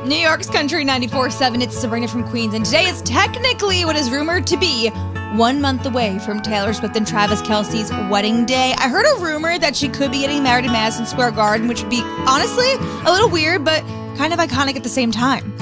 New York's Country 94.7, it's Sabrina from Queens, and today is technically what is rumored to be 1 month away from Taylor Swift and Travis Kelce's wedding day. I heard a rumor that she could be getting married in Madison Square Garden, which would be, honestly, a little weird, but kind of iconic at the same time.